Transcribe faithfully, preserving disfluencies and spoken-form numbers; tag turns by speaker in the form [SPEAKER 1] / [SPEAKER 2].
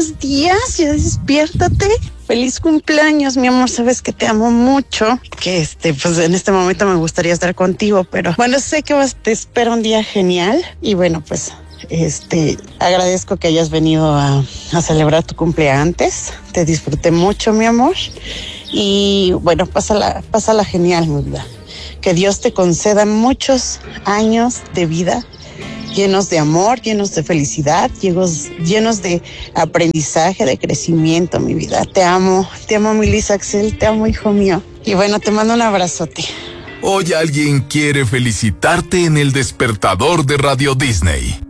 [SPEAKER 1] buenos días, ya despiértate. Feliz cumpleaños, mi amor, sabes que te amo mucho, que este, pues en este momento me gustaría estar contigo, pero bueno, sé que vas, te espera un día genial y bueno, pues este, agradezco que hayas venido a, a celebrar tu cumpleaños, te disfruté mucho, mi amor, y bueno, pásala, pásala genial, mi vida, que Dios te conceda muchos años de vida, llenos de amor, llenos de felicidad, llenos, llenos de aprendizaje, de crecimiento, mi vida. Te amo, te amo, mi Lisa Axel, te amo, hijo mío. Y bueno, te mando un abrazote.
[SPEAKER 2] Hoy alguien quiere felicitarte en el despertador de Radio Disney.